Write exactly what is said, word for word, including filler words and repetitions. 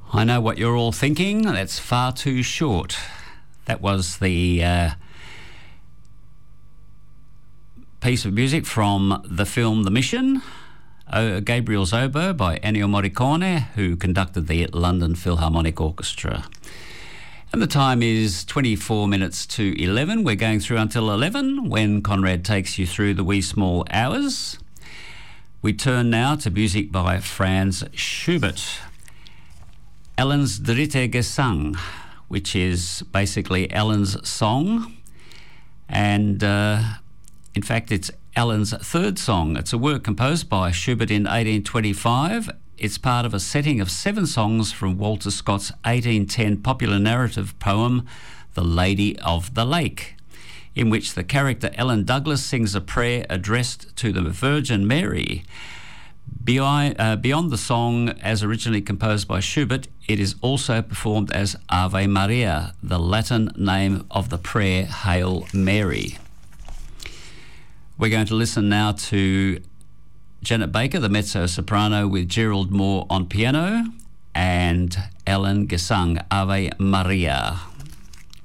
I know what you're all thinking. That's far too short. That was the uh, piece of music from the film The Mission, uh, Gabriel's Oboe by Ennio Morricone, who conducted the London Philharmonic Orchestra. And the time is twenty-four minutes to eleven. We're going through until eleven when Conrad takes you through the wee small hours. We turn now to music by Franz Schubert. Ellen's Dritte Gesang, which is basically Ellen's song. And uh, in fact, it's Ellen's third song. It's a work composed by Schubert in eighteen twenty-five. It's part of a setting of seven songs from Walter Scott's eighteen ten popular narrative poem, The Lady of the Lake, in which the character Ellen Douglas sings a prayer addressed to the Virgin Mary. Beyond, uh, beyond the song as originally composed by Schubert, it is also performed as Ave Maria, the Latin name of the prayer Hail Mary. We're going to listen now to Janet Baker, the mezzo-soprano, with Gerald Moore on piano, and Ellen Gesang, Ave Maria.